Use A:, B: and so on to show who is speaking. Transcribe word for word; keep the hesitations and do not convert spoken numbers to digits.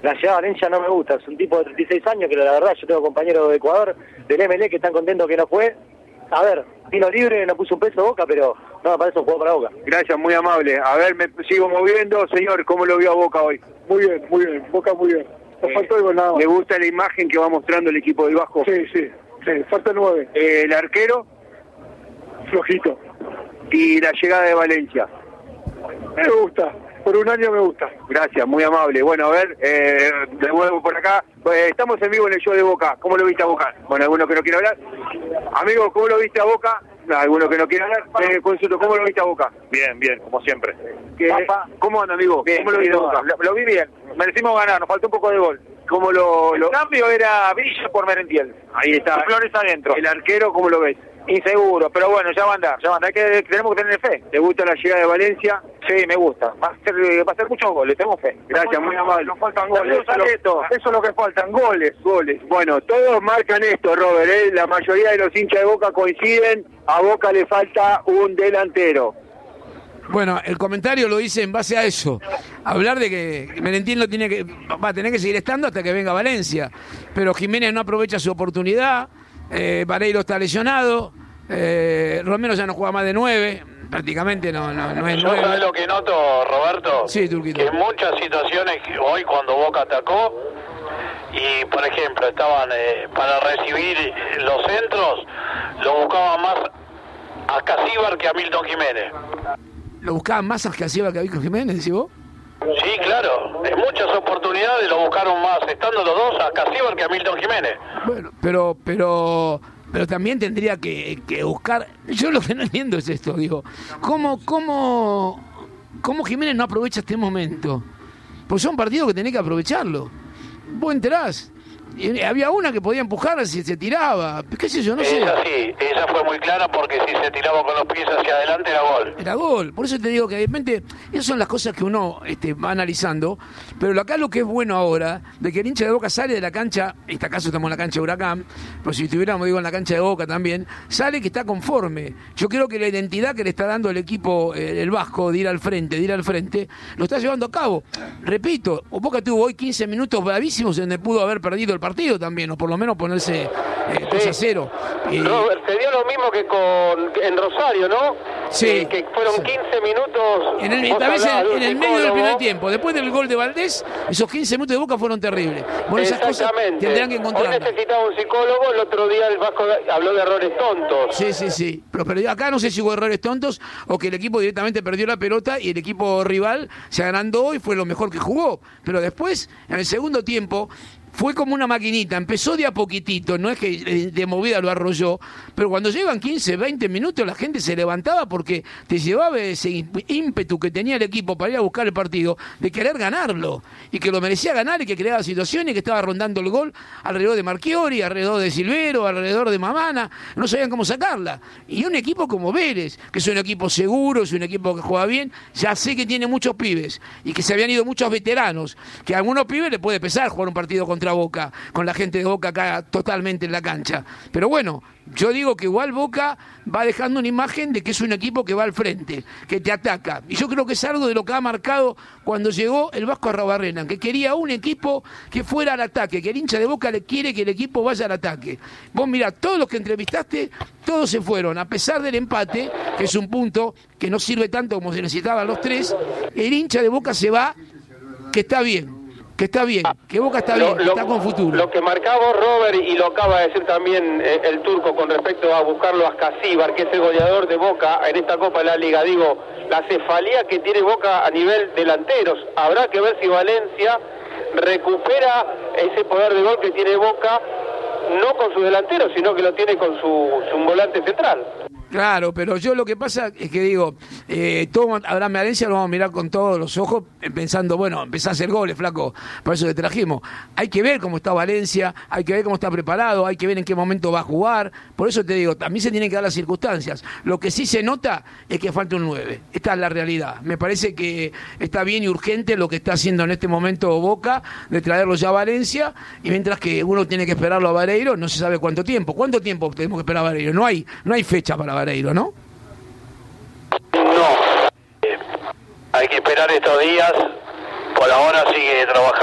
A: La llegada a Valencia no me gusta, es un tipo de treinta y seis años que la verdad yo tengo compañeros de Ecuador, del M L E que están contentos que no fue. A ver, vino libre, no puso un peso Boca, pero no me parece un juego para Boca.
B: Gracias, muy amable. A ver, me sigo moviendo. Señor, ¿cómo lo vio a Boca hoy?
C: Muy bien, muy bien, Boca muy bien. Nos
B: Eh,
C: faltó algo nada más.
B: ¿Le gusta la imagen que va mostrando el equipo del Vasco?
C: Sí, sí, sí, falta nueve.
B: Eh, el arquero
C: Flojito.
B: y la llegada de Valencia.
C: Me gusta, por un año me gusta.
B: Gracias, muy amable. Bueno, a ver, eh, de nuevo por acá. Eh, estamos en vivo en el show de Boca. ¿Cómo lo viste a Boca? Bueno, alguno que no quiere hablar. Amigo, ¿cómo lo viste a Boca? No, alguno que no quiere hablar. Eh, consulto, ¿cómo lo viste a Boca?
D: Bien, bien, como siempre.
B: ¿Qué, ¿Cómo anda, amigo?
D: Bien,
B: ¿Cómo lo viste a Boca?
D: Lo, lo vi bien. Merecimos ganar, nos faltó un poco de gol.
B: ¿Cómo lo, lo...
D: El cambio era Villa por Merentiel.
B: Ahí está.
D: Flores adentro.
B: El arquero, ¿cómo lo ves?
D: Inseguro, pero bueno, ya va a andar, ya va a andar. Hay que, tenemos que tener fe.
B: ¿Te gusta la llegada de Valencia?
D: Sí, me gusta. Va a ser, va a ser muchos goles, tenemos fe.
B: Gracias, muy amable.
D: Nos faltan goles. Eso,
B: Eso,
D: esto.
B: eso es lo que faltan, goles, goles. Bueno, todos marcan esto, Robert, ¿eh? La mayoría de los hinchas de Boca coinciden, a Boca le falta un delantero.
E: Bueno, el comentario lo hice en base a eso. Hablar de que Merentiel no tiene que, va a tener que seguir estando hasta que venga Valencia. Pero Jiménez no aprovecha su oportunidad, eh, Vareiro está lesionado, eh, Romero ya no juega más de nueve, prácticamente no, no, no es
F: Yo
E: nueve.
F: sabes lo que noto, Roberto,
E: Sí, Turquito.
F: que en muchas situaciones que hoy cuando Boca atacó y por ejemplo estaban eh, para recibir los centros, lo buscaban más a Casíbar que a Milton Jiménez.
E: ¿Lo buscaban más que hacía que a Vico Jiménez, decís vos?
F: Sí, claro, en muchas oportunidades lo buscaron más, estando los dos, a Casíbar que a Milton Jiménez.
E: Bueno, pero, pero, pero también tendría que, que buscar. Yo lo que no entiendo es esto, digo, ¿cómo, cómo, cómo Jiménez no aprovecha este momento? Pues son partidos que tenés que aprovecharlo. Vos enterás. Y había una que podía empujar si se tiraba, qué sé yo, no sé.
F: Esa sí, esa fue muy clara porque si se tiraba con los pies hacia adelante era gol.
E: Era gol, por eso te digo que de repente esas son las cosas que uno este, va analizando, pero acá lo que es bueno ahora, de que el hincha de Boca sale de la cancha, en este caso estamos en la cancha de Huracán, pero si estuviéramos digo en la cancha de Boca también, sale que está conforme. Yo creo que la identidad que le está dando el equipo, eh, el Vasco, de ir al frente, de ir al frente, lo está llevando a cabo. Repito, Boca tuvo hoy quince minutos bravísimos donde pudo haber perdido el partido también, o por lo menos ponerse eh, dos a cero. Eh,
F: Robert, se dio lo mismo que con en Rosario, ¿no?
E: Sí.
F: Eh, que fueron
E: Sí.
F: quince minutos.
E: En el,
F: vos
E: tal vez
F: hablabas
E: en,
F: de un
E: en el medio del
F: psicólogo.
E: primer tiempo, después del gol de Valdés, esos quince minutos de Boca fueron terribles. Bueno, esas cosas
F: Exactamente.
E: tendrán que
F: Hoy
E: encontrarlas.
F: necesitaba un psicólogo, el otro día el Vasco habló de errores tontos.
E: Sí, sí, sí. Pero, pero acá no sé si hubo errores tontos o que el equipo directamente perdió la pelota y el equipo rival se agrandó y fue lo mejor que jugó. Pero después, en el segundo tiempo, fue como una maquinita, empezó de a poquitito, no es que de, de movida lo arrolló, pero cuando llevan quince, veinte minutos la gente se levantaba porque te llevaba ese ímpetu que tenía el equipo para ir a buscar el partido, de querer ganarlo, y que lo merecía ganar y que creaba situaciones, que estaba rondando el gol alrededor de Marchiori, alrededor de Silvero, alrededor de Mamana, no sabían cómo sacarla. Y un equipo como Vélez, que es un equipo seguro, es un equipo que juega bien, ya sé que tiene muchos pibes, y que se habían ido muchos veteranos, que a algunos pibes le puede pesar jugar un partido contra Boca, con la gente de Boca acá totalmente en la cancha. Pero bueno, yo digo que igual Boca va dejando una imagen de que es un equipo que va al frente, que te ataca. Y yo creo que es algo de lo que ha marcado cuando llegó el Vasco Arrobarrena, que quería un equipo que fuera al ataque, que el hincha de Boca le quiere que el equipo vaya al ataque. Vos mirá, todos los que entrevistaste, todos se fueron, a pesar del empate, que es un punto que no sirve tanto como se necesitaban los tres, el hincha de Boca se va, que está bien. Que está bien, que Boca está bien,
F: Lo-
E: que
F: lo-
E: está con futuro.
F: Lo que marcaba Robert y lo acaba de decir también eh, el turco con respecto a buscarlo a Casíbar, que es el goleador de Boca en esta Copa de la Liga. Digo, la cefalía que tiene Boca a nivel delanteros. Habrá que ver si Valencia recupera ese poder de gol que tiene Boca, no con su delantero, sino que lo tiene con su, su volante central.
E: Claro, pero yo lo que pasa es que digo, eh, todo Abraham Valencia lo vamos a mirar con todos los ojos, eh, pensando, bueno, empezá a hacer goles, flaco, por eso te trajimos. Hay que ver cómo está Valencia, hay que ver cómo está preparado, hay que ver en qué momento va a jugar. Por eso te digo, también se tienen que dar las circunstancias. Lo que sí se nota es que falta un nueve. Esta es la realidad. Me parece que está bien y urgente lo que está haciendo en este momento Boca, de traerlo ya a Valencia, y mientras que uno tiene que esperarlo a Vareiro, no se sabe cuánto tiempo. ¿Cuánto tiempo tenemos que esperar a Vareiro? No hay, no hay fecha para Vareiro, ¿no?
F: No. Eh, hay que esperar estos días. Por ahora sigue trabajando.